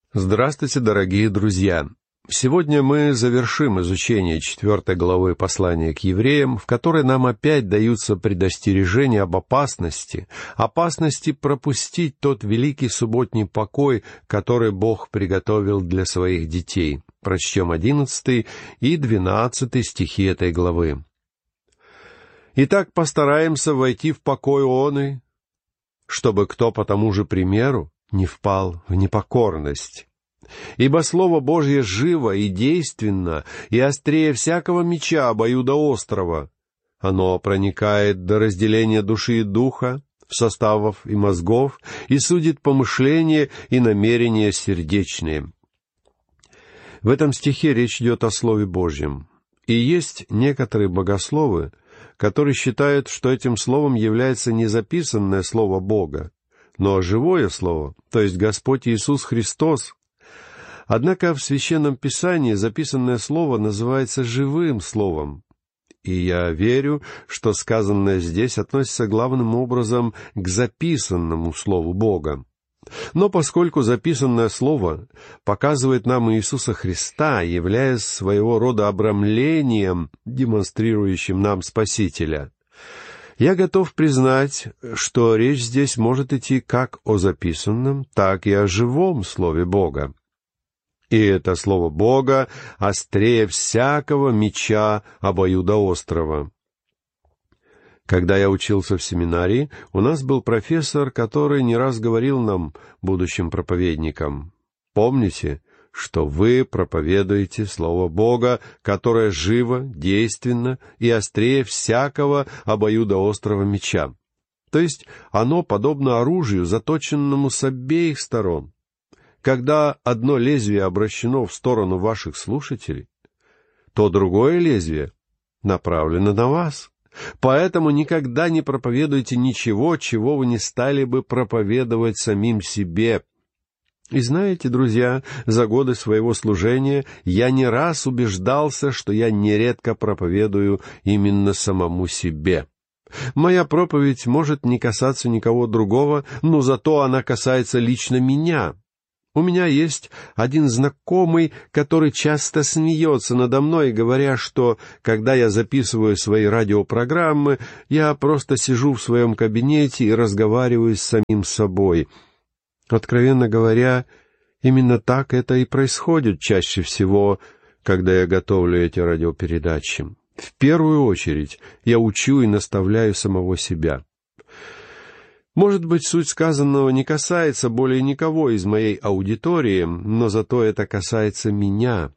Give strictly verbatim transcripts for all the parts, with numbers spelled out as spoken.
Здравствуйте, дорогие друзья! Сегодня мы завершим изучение четвертой главы послания к евреям, в которой нам опять даются предостережения об опасности, опасности пропустить тот великий субботний покой, который Бог приготовил для своих детей. Прочтем одиннадцатый и двенадцатый стихи этой главы. «Итак, постараемся войти в покой оный, чтобы кто по тому же примеру не впал в непокорность. Ибо Слово Божье живо и действенно, и острее всякого меча обоюдоострого. Оно проникает до разделения души и духа, составов и мозгов, и судит помышления и намерения сердечные». В этом стихе речь идет о Слове Божьем. И есть некоторые богословы, которые считают, что этим словом является не записанное Слово Бога, но живое Слово, то есть Господь Иисус Христос. Однако в Священном Писании записанное Слово называется живым Словом. И я верю, что сказанное здесь относится главным образом к записанному Слову Бога. Но поскольку записанное Слово показывает нам Иисуса Христа, являясь своего рода обрамлением, демонстрирующим нам Спасителя, я готов признать, что речь здесь может идти как о записанном, так и о живом Слове Бога. И это Слово Бога острее всякого меча обоюдоострого. Когда я учился в семинарии, у нас был профессор, который не раз говорил нам, будущим проповедникам: «Помните, что вы проповедуете Слово Бога, которое живо, действенно и острее всякого обоюдоострого меча». То есть оно подобно оружию, заточенному с обеих сторон. Когда одно лезвие обращено в сторону ваших слушателей, то другое лезвие направлено на вас. Поэтому никогда не проповедуйте ничего, чего вы не стали бы проповедовать самим себе. И знаете, друзья, за годы своего служения я не раз убеждался, что я нередко проповедую именно самому себе. Моя проповедь может не касаться никого другого, но зато она касается лично меня. У меня есть один знакомый, который часто смеется надо мной, говоря, что, когда я записываю свои радиопрограммы, я просто сижу в своем кабинете и разговариваю с самим собой. Откровенно говоря, именно так это и происходит чаще всего, когда я готовлю эти радиопередачи. В первую очередь я учу и наставляю самого себя. Может быть, суть сказанного не касается более никого из моей аудитории, но зато это касается меня.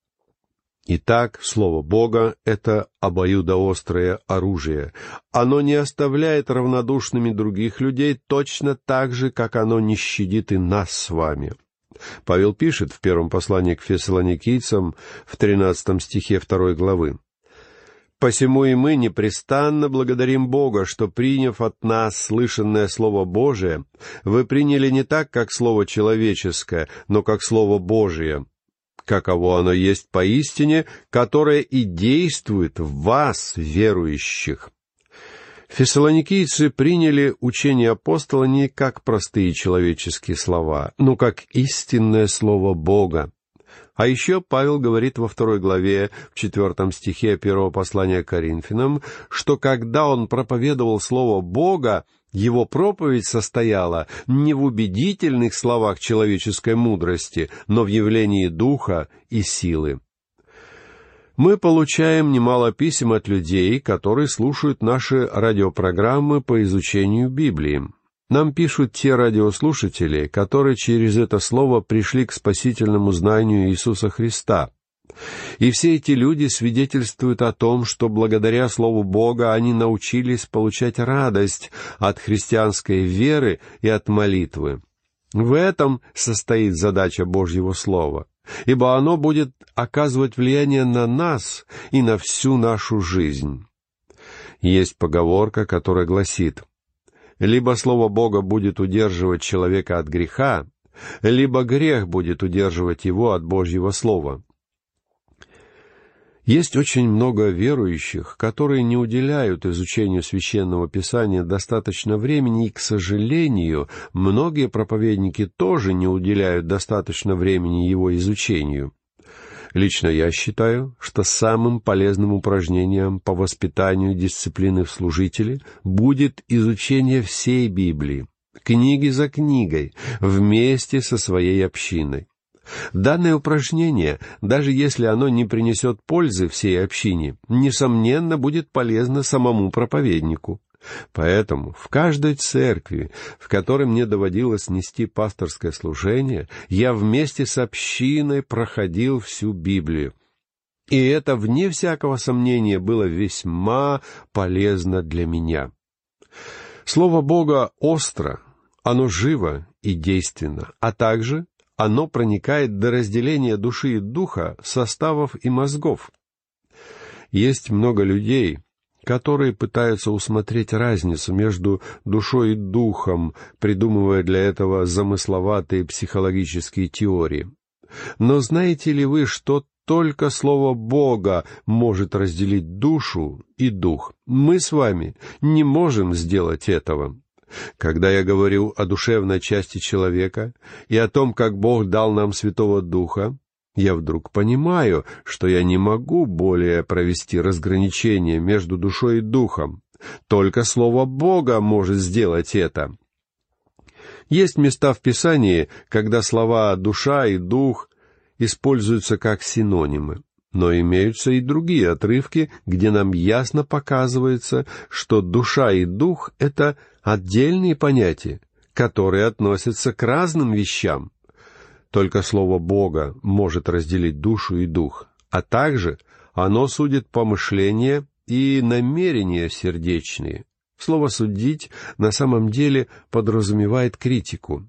Итак, Слово Бога — это обоюдоострое оружие. Оно не оставляет равнодушными других людей точно так же, как оно не щадит и нас с вами. Павел пишет в первом послании к Фессалоникийцам в тринадцатом стихе второй главы: «Посему и мы непрестанно благодарим Бога, что, приняв от нас слышанное Слово Божие, вы приняли не так, как Слово человеческое, но как Слово Божие, каково оно есть поистине, которое и действует в вас, верующих». Фессалоникийцы приняли учение апостола не как простые человеческие слова, но как истинное Слово Бога. А еще Павел говорит во второй главе, в четвертом стихе первого послания к Коринфянам, что когда он проповедовал Слово Бога, его проповедь состояла не в убедительных словах человеческой мудрости, но в явлении духа и силы. Мы получаем немало писем от людей, которые слушают наши радиопрограммы по изучению Библии. Нам пишут те радиослушатели, которые через это слово пришли к спасительному знанию Иисуса Христа. И все эти люди свидетельствуют о том, что благодаря Слову Бога они научились получать радость от христианской веры и от молитвы. В этом состоит задача Божьего Слова, ибо оно будет оказывать влияние на нас и на всю нашу жизнь. Есть поговорка, которая гласит: либо Слово Бога будет удерживать человека от греха, либо грех будет удерживать его от Божьего Слова. Есть очень много верующих, которые не уделяют изучению Священного Писания достаточно времени, и, к сожалению, многие проповедники тоже не уделяют достаточно времени его изучению. Лично я считаю, что самым полезным упражнением по воспитанию дисциплины в служителе будет изучение всей Библии, книги за книгой, вместе со своей общиной. Данное упражнение, даже если оно не принесет пользы всей общине, несомненно, будет полезно самому проповеднику. Поэтому в каждой церкви, в которой мне доводилось нести пасторское служение, я вместе с общиной проходил всю Библию. И это, вне всякого сомнения, было весьма полезно для меня. Слово Бога остро, оно живо и действенно, а также оно проникает до разделения души и духа, составов и мозгов. Есть много людей, которые пытаются усмотреть разницу между душой и духом, придумывая для этого замысловатые психологические теории. Но знаете ли вы, что только Слово Бога может разделить душу и дух? Мы с вами не можем сделать этого. Когда я говорю о душевной части человека и о том, как Бог дал нам Святого Духа, я вдруг понимаю, что я не могу более провести разграничение между душой и духом. Только Слово Бога может сделать это. Есть места в Писании, когда слова «душа» и «дух» используются как синонимы. Но имеются и другие отрывки, где нам ясно показывается, что душа и дух — это отдельные понятия, которые относятся к разным вещам. Только Слово Бога может разделить душу и дух, а также оно судит помышления и намерения сердечные. Слово «судить» на самом деле подразумевает критику.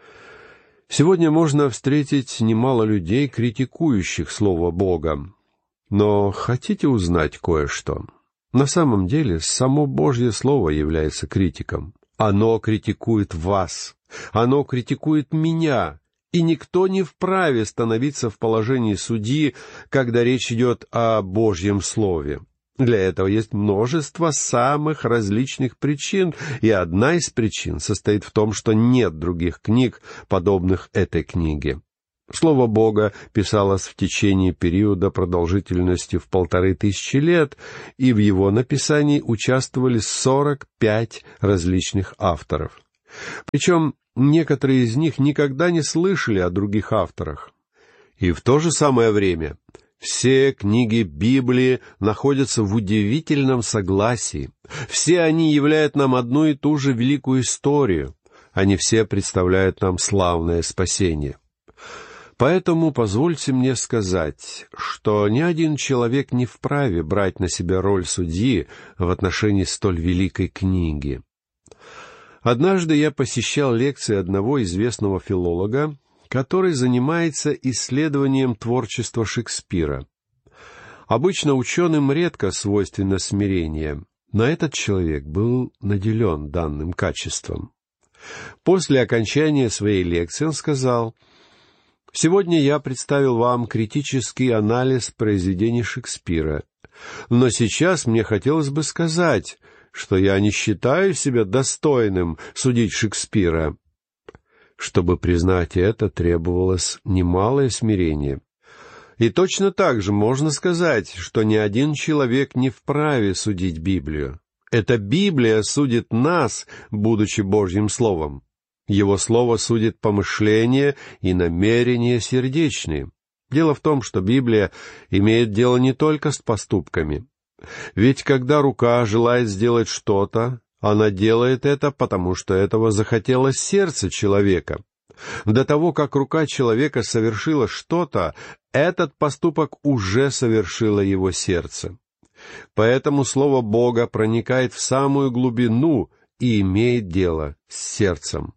Сегодня можно встретить немало людей, критикующих Слово Бога. Но хотите узнать кое-что? На самом деле, само Божье Слово является критиком. Оно критикует вас, оно критикует меня, и никто не вправе становиться в положении судьи, когда речь идет о Божьем Слове. Для этого есть множество самых различных причин, и одна из причин состоит в том, что нет других книг, подобных этой книге. Слово Бога писалось в течение периода продолжительностью в полторы тысячи лет, и в его написании участвовали сорок пять различных авторов. Причем некоторые из них никогда не слышали о других авторах. И в то же самое время все книги Библии находятся в удивительном согласии. Все они являют нам одну и ту же великую историю. Они все представляют нам славное спасение. Поэтому позвольте мне сказать, что ни один человек не вправе брать на себя роль судьи в отношении столь великой книги. Однажды я посещал лекции одного известного филолога, который занимается исследованием творчества Шекспира. Обычно ученым редко свойственно смирение, но этот человек был наделен данным качеством. После окончания своей лекции он сказал: «Сегодня я представил вам критический анализ произведений Шекспира, но сейчас мне хотелось бы сказать, что я не считаю себя достойным судить Шекспира». Чтобы признать это, требовалось немалое смирение. И точно так же можно сказать, что ни один человек не вправе судить Библию. Эта Библия судит нас, будучи Божьим Словом. Его Слово судит помышления и намерения сердечные. Дело в том, что Библия имеет дело не только с поступками. Ведь когда рука желает сделать что-то, она делает это, потому что этого захотело сердце человека. До того, как рука человека совершила что-то, этот поступок уже совершило его сердце. Поэтому Слово Бога проникает в самую глубину и имеет дело с сердцем.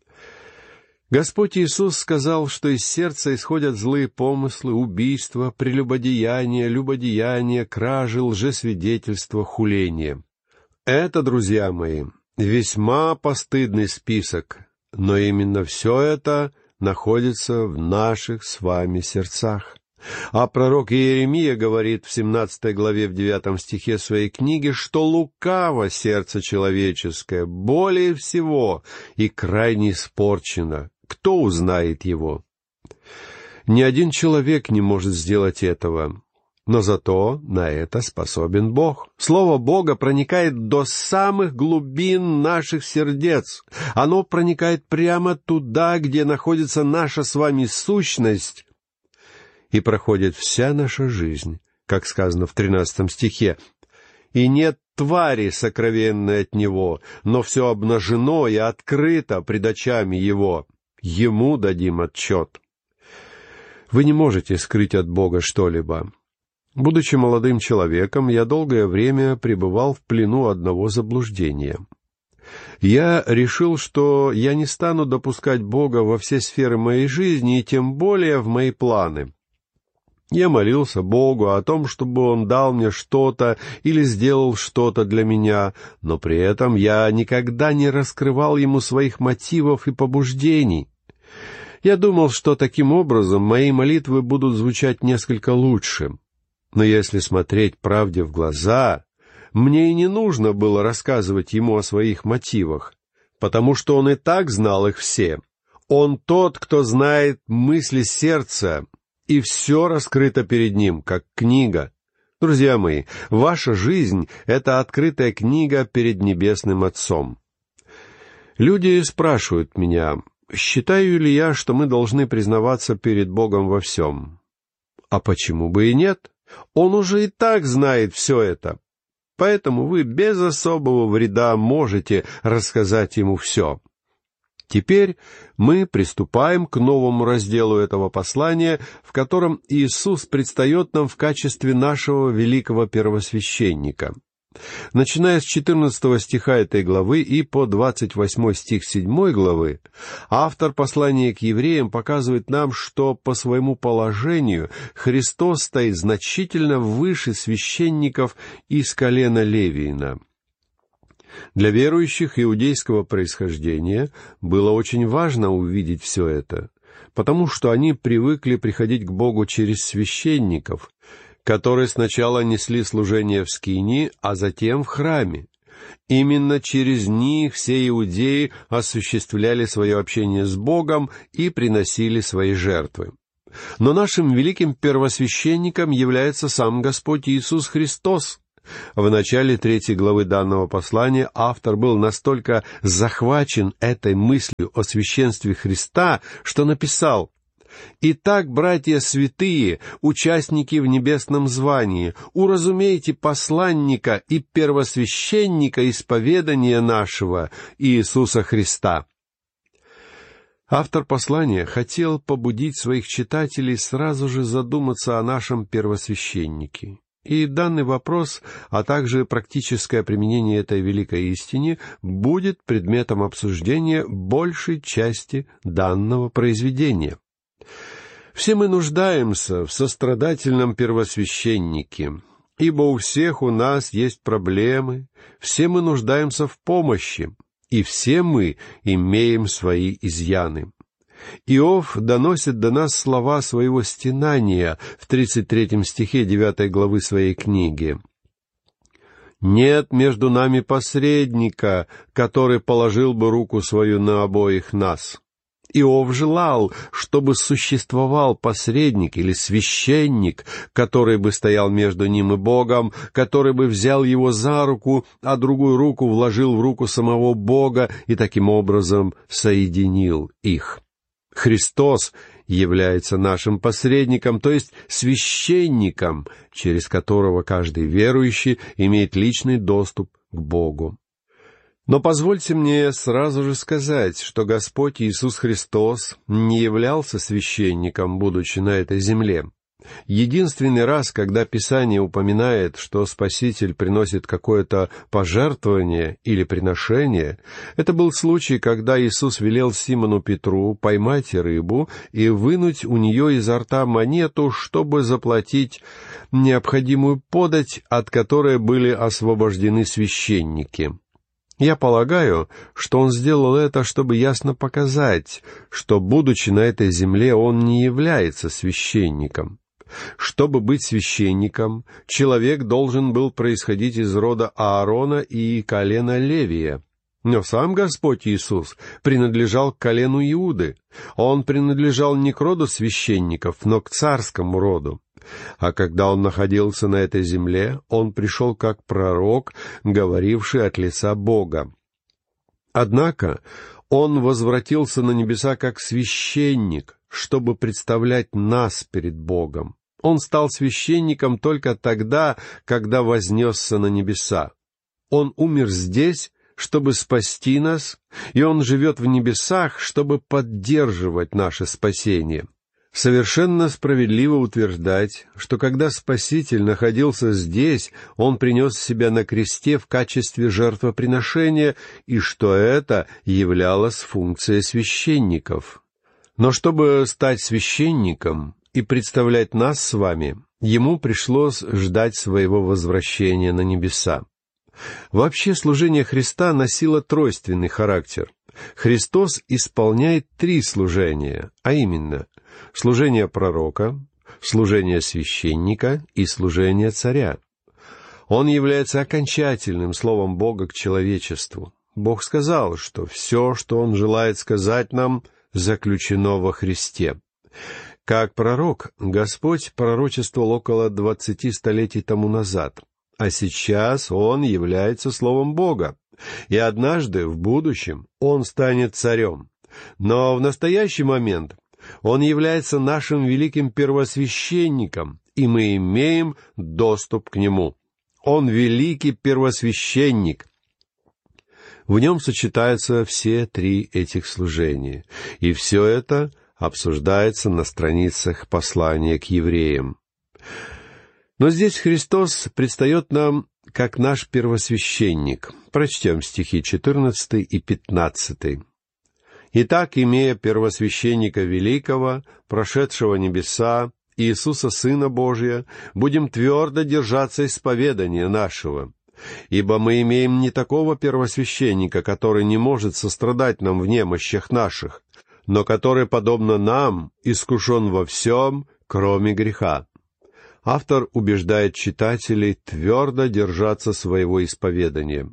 Господь Иисус сказал, что из сердца исходят злые помыслы, убийства, прелюбодеяния, любодеяния, кражи, лжесвидетельства, хуления. Это, друзья мои, весьма постыдный список, но именно все это находится в наших с вами сердцах. А пророк Иеремия говорит в семнадцатой главе, в девятом стихе своей книги, что лукаво сердце человеческое, более всего, и крайне испорчено. Кто узнает его? Ни один человек не может сделать этого, но зато на это способен Бог. Слово Бога проникает до самых глубин наших сердец. Оно проникает прямо туда, где находится наша с вами сущность, и проходит вся наша жизнь, как сказано в тринадцатом стихе. «И нет твари сокровенной от Него, но все обнажено и открыто пред очами Его. Ему дадим отчет». Вы не можете скрыть от Бога что-либо. Будучи молодым человеком, я долгое время пребывал в плену одного заблуждения. Я решил, что я не стану допускать Бога во все сферы моей жизни и тем более в мои планы. Я молился Богу о том, чтобы Он дал мне что-то или сделал что-то для меня, но при этом я никогда не раскрывал Ему своих мотивов и побуждений. Я думал, что таким образом мои молитвы будут звучать несколько лучше. Но если смотреть правде в глаза, мне и не нужно было рассказывать Ему о своих мотивах, потому что Он и так знал их все. Он тот, кто знает мысли сердца, и все раскрыто перед Ним, как книга. Друзья мои, ваша жизнь — это открытая книга перед Небесным Отцом. Люди спрашивают меня, считаю ли я, что мы должны признаваться перед Богом во всем. А почему бы и нет? Он уже и так знает все это. Поэтому вы без особого вреда можете рассказать Ему все. Теперь мы приступаем к новому разделу этого послания, в котором Иисус предстает нам в качестве нашего великого первосвященника. Начиная с четырнадцатого стиха этой главы и по двадцать восьмой стих седьмой главы, автор послания к евреям показывает нам, что по своему положению Христос стоит значительно выше священников из колена Левиина. Для верующих иудейского происхождения было очень важно увидеть все это, потому что они привыкли приходить к Богу через священников, которые сначала несли служение в скинии, а затем в храме. Именно через них все иудеи осуществляли свое общение с Богом и приносили свои жертвы. Но нашим великим первосвященником является сам Господь Иисус Христос. В начале третьей главы данного послания автор был настолько захвачен этой мыслью о священстве Христа, что написал: «Итак, братья святые, участники в небесном звании, уразумейте посланника и первосвященника исповедания нашего, Иисуса Христа». Автор послания хотел побудить своих читателей сразу же задуматься о нашем первосвященнике. И данный вопрос, а также практическое применение этой великой истине будет предметом обсуждения большей части данного произведения. Все мы нуждаемся в сострадательном первосвященнике, ибо у всех у нас есть проблемы, все мы нуждаемся в помощи, и все мы имеем свои изъяны. Иов доносит до нас слова своего стенания в тридцать третьем стихе девятой главы своей книги. «Нет между нами посредника, который положил бы руку свою на обоих нас». Иов желал, чтобы существовал посредник или священник, который бы стоял между ним и Богом, который бы взял его за руку, а другую руку вложил в руку самого Бога и таким образом соединил их. Христос является нашим посредником, то есть священником, через которого каждый верующий имеет личный доступ к Богу. Но позвольте мне сразу же сказать, что Господь Иисус Христос не являлся священником, будучи на этой земле. Единственный раз, когда Писание упоминает, что Спаситель приносит какое-то пожертвование или приношение, это был случай, когда Иисус велел Симону Петру поймать рыбу и вынуть у нее изо рта монету, чтобы заплатить необходимую подать, от которой были освобождены священники. Я полагаю, что он сделал это, чтобы ясно показать, что, будучи на этой земле, он не является священником. Чтобы быть священником, человек должен был происходить из рода Аарона и колена Левия. Но сам Господь Иисус принадлежал к колену Иуды. Он принадлежал не к роду священников, но к царскому роду. А когда он находился на этой земле, он пришел как пророк, говоривший от лица Бога. Однако он возвратился на небеса как священник, чтобы представлять нас перед Богом. Он стал священником только тогда, когда вознесся на небеса. Он умер здесь, чтобы спасти нас, и Он живет в небесах, чтобы поддерживать наше спасение. Совершенно справедливо утверждать, что когда Спаситель находился здесь, Он принес себя на кресте в качестве жертвоприношения, и что это являлось функцией священников. Но чтобы стать священником и представлять нас с вами, Ему пришлось ждать своего возвращения на небеса. Вообще служение Христа носило тройственный характер. Христос исполняет три служения, а именно служение пророка, служение священника и служение царя. Он является окончательным словом Бога к человечеству. Бог сказал, что все, что Он желает сказать нам, заключено во Христе. Как пророк, Господь пророчествовал около двадцати столетий тому назад, а сейчас Он является Словом Бога, и однажды, в будущем, Он станет царем. Но в настоящий момент Он является нашим великим первосвященником, и мы имеем доступ к Нему. Он великий первосвященник. В Нем сочетаются все три этих служения, и все это обсуждается на страницах послания к евреям. Но здесь Христос предстает нам как наш первосвященник. Прочтем стихи четырнадцатый и пятнадцатый. «Итак, имея первосвященника великого, прошедшего небеса, Иисуса Сына Божия, будем твердо держаться исповедания нашего. Ибо мы имеем не такого первосвященника, который не может сострадать нам в немощах наших, но который, подобно нам, искушен во всем, кроме греха». Автор убеждает читателей твердо держаться своего исповедания.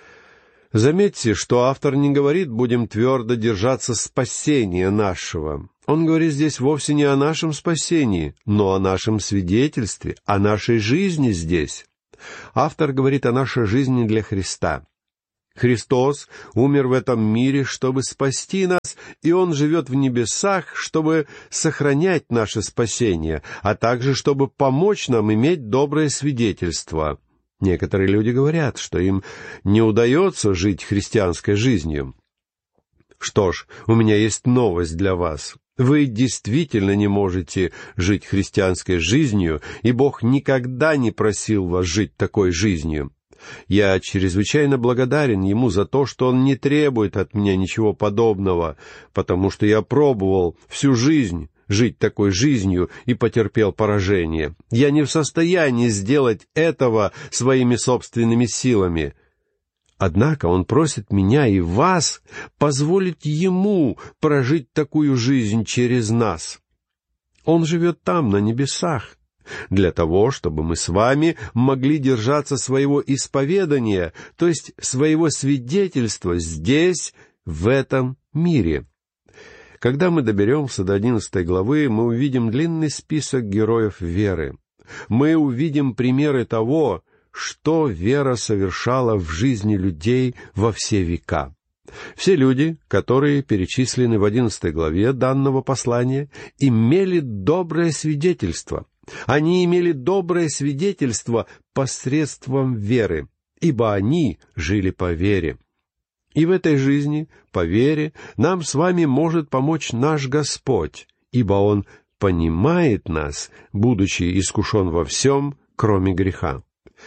Заметьте, что автор не говорит «будем твердо держаться спасения нашего». Он говорит здесь вовсе не о нашем спасении, но о нашем свидетельстве, о нашей жизни здесь. Автор говорит о нашей жизни для Христа. Христос умер в этом мире, чтобы спасти нас, и Он живет в небесах, чтобы сохранять наше спасение, а также чтобы помочь нам иметь доброе свидетельство. Некоторые люди говорят, что им не удается жить христианской жизнью. Что ж, у меня есть новость для вас. Вы действительно не можете жить христианской жизнью, и Бог никогда не просил вас жить такой жизнью. Я чрезвычайно благодарен Ему за то, что Он не требует от меня ничего подобного, потому что я пробовал всю жизнь жить такой жизнью и потерпел поражение. Я не в состоянии сделать этого своими собственными силами. Однако Он просит меня и вас позволить Ему прожить такую жизнь через нас. Он живет там, на небесах, для того, чтобы мы с вами могли держаться своего исповедания, то есть своего свидетельства здесь, в этом мире. Когда мы доберемся до одиннадцатой главы, мы увидим длинный список героев веры. Мы увидим примеры того, что вера совершала в жизни людей во все века. Все люди, которые перечислены в одиннадцатой главе данного послания, имели доброе свидетельство. Они имели доброе свидетельство посредством веры, ибо они жили по вере. И в этой жизни, по вере, нам с вами может помочь наш Господь, ибо Он понимает нас, будучи искушен во всем, кроме греха.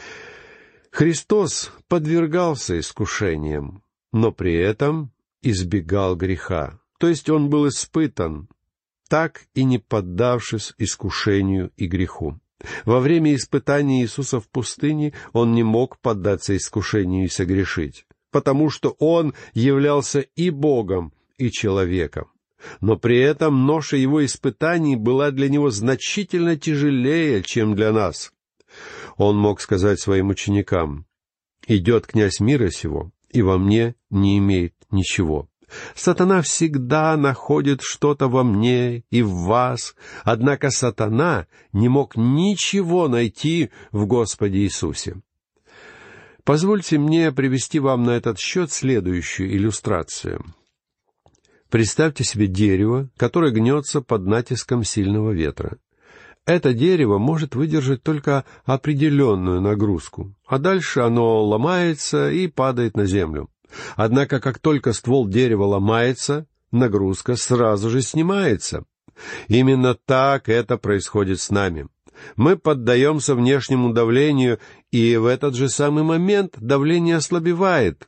Христос подвергался искушениям, но при этом избегал греха, то есть Он был испытан, так и не поддавшись искушению и греху. Во время испытания Иисуса в пустыне Он не мог поддаться искушению и согрешить, потому что Он являлся и Богом, и человеком. но при этом ноша его испытаний была для него значительно тяжелее, чем для нас. Он мог сказать своим ученикам: «Идет князь мира сего, и во мне не имеет ничего». Сатана всегда находит что-то во мне и в вас, однако сатана не мог ничего найти в Господе Иисусе. Позвольте мне привести вам на этот счет следующую иллюстрацию. Представьте себе дерево, которое гнется под натиском сильного ветра. Это дерево может выдержать только определенную нагрузку, а дальше оно ломается и падает на землю. Однако, как только ствол дерева ломается, нагрузка сразу же снимается. Именно так это происходит с нами. Мы поддаемся внешнему давлению, и в этот же самый момент давление ослабевает.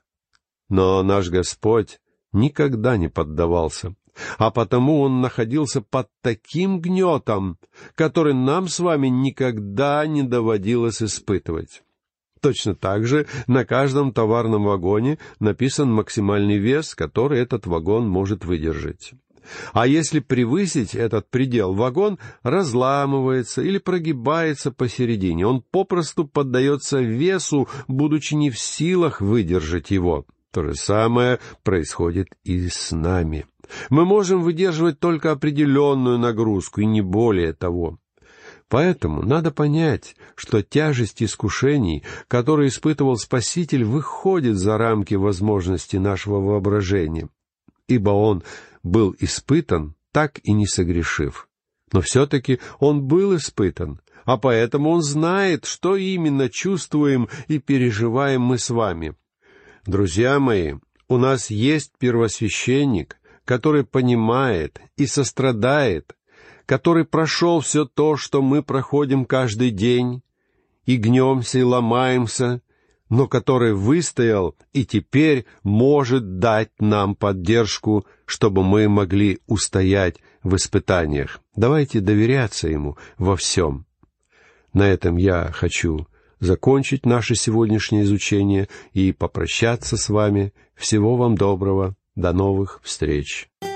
Но наш Господь никогда не поддавался, а потому Он находился под таким гнетом, который нам с вами никогда не доводилось испытывать. Точно так же на каждом товарном вагоне написан максимальный вес, который этот вагон может выдержать. А если превысить этот предел, вагон разламывается или прогибается посередине. Он попросту поддается весу, будучи не в силах выдержать его. То же самое происходит и с нами. Мы можем выдерживать только определенную нагрузку, и не более того. Поэтому надо понять, что тяжесть искушений, которые испытывал Спаситель, выходит за рамки возможностей нашего воображения, ибо Он был испытан, так и не согрешив. Но все-таки Он был испытан, а поэтому Он знает, что именно чувствуем и переживаем мы с вами. Друзья мои, у нас есть первосвященник, который понимает и сострадает, который прошел все то, что мы проходим каждый день, и гнемся, и ломаемся, но который выстоял и теперь может дать нам поддержку, чтобы мы могли устоять в испытаниях. Давайте доверяться Ему во всем. На этом я хочу закончить наше сегодняшнее изучение и попрощаться с вами. Всего вам доброго. До новых встреч.